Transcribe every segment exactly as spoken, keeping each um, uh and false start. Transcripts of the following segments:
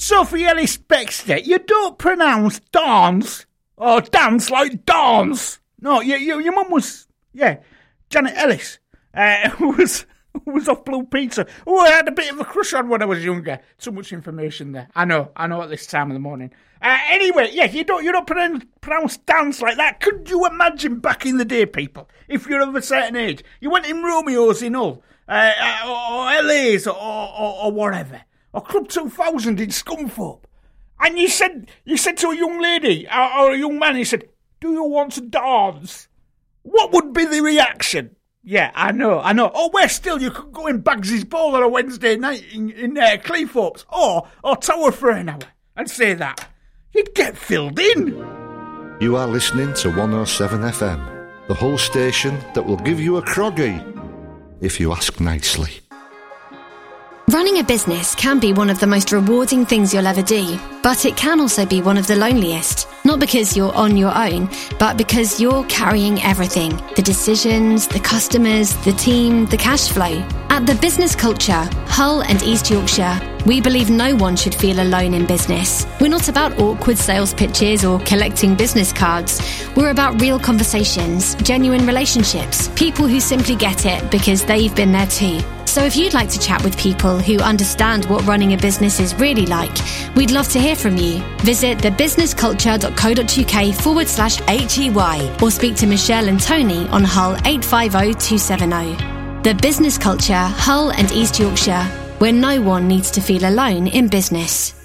Sophie Ellis-Bextor, you don't pronounce dance or dance like dance. No, you, you, your mum was, yeah, Janet Ellis, uh, who was... was off Blue Pizza. Oh, I had a bit of a crush on when I was younger. Too much information there. I know, I know at this time of the morning. Uh, anyway, yeah, you don't you don't pronounce, pronounce dance like that. Could you imagine back in the day, people, if you're of a certain age, you went in Romeo's in Hull, uh, or, or L A's, or, or, or whatever, or Club two thousand in Scunthorpe, and you said you said to a young lady, or, or a young man, you said, do you want to dance? What would be the reaction? Yeah, I know, I know. Or worse still, you could go in Bagsy's Ball on a Wednesday night in, in uh, Cleethorpes or, or Tower for an hour and say that. You'd get filled in. You are listening to one oh seven F M, the whole station that will give you a croggy, if you ask nicely. Running a business can be one of the most rewarding things you'll ever do, but it can also be one of the loneliest. Not because you're on your own, but because you're carrying everything. The decisions, the customers, the team, the cash flow. At The Business Culture, Hull and East Yorkshire, we believe no one should feel alone in business. We're not about awkward sales pitches or collecting business cards. We're about real conversations, genuine relationships, people who simply get it because they've been there too. So if you'd like to chat with people who understand what running a business is really like, we'd love to hear from you. Visit thebusinessculture.co.uk forward slash HEY or speak to Michelle and Tony on Hull eight five oh two seven oh. The Business Culture, Hull and East Yorkshire, where no one needs to feel alone in business.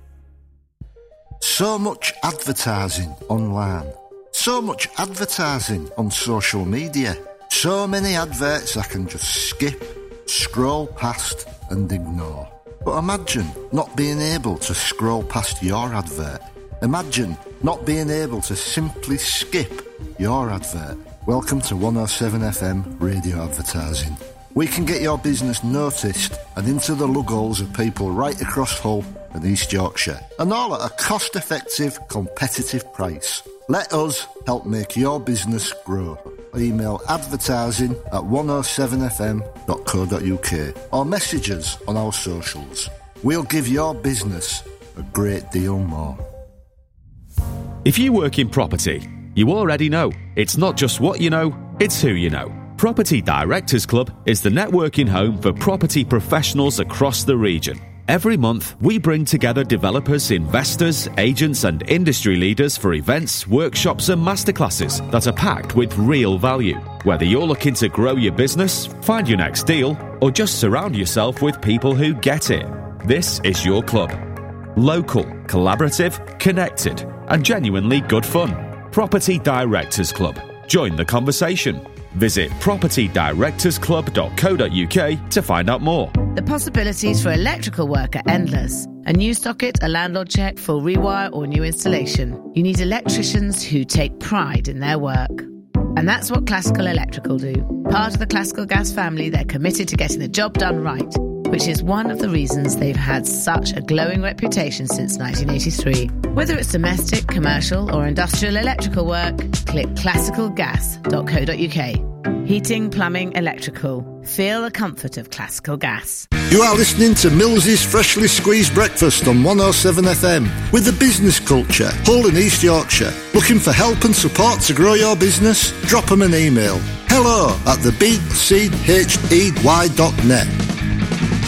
So much advertising online. So much advertising on social media. So many adverts I can just skip, scroll past and ignore. But imagine not being able to scroll past your advert. Imagine not being able to simply skip your advert. Welcome to one oh seven F M Radio Advertising. We can get your business noticed and into the lug holes of people right across Hull and East Yorkshire. And all at a cost-effective, competitive price. Let us help make your business grow. Email advertising at one oh seven f m dot co dot u k or message us on our socials. We'll give your business a great deal more. If you work in property, you already know it's not just what you know, it's who you know. Property Directors Club is the networking home for property professionals across the region. Every month, we bring together developers, investors, agents and industry leaders for events, workshops and masterclasses that are packed with real value. Whether you're looking to grow your business, find your next deal, or just surround yourself with people who get it, this is your club. Local, collaborative, connected, and genuinely good fun. Property Directors Club. Join the conversation. Visit property directors club dot co dot u k to find out more. The possibilities for electrical work are endless. A new socket, a landlord check, full rewire or new installation. You need electricians who take pride in their work. And that's what Classical Electrical do. Part of the Classical Gas family, they're committed to getting the job done right, which is one of the reasons they've had such a glowing reputation since nineteen eighty-three. Whether it's domestic, commercial or industrial electrical work, click classical gas dot co dot u k. Heating, plumbing, electrical. Feel the comfort of Classical Gas. You are listening to Mills's Freshly Squeezed Breakfast on one oh seven F M with The Business Culture, Hull and East Yorkshire. Looking for help and support to grow your business? Drop them an email. Hello at the b c h e y dot net.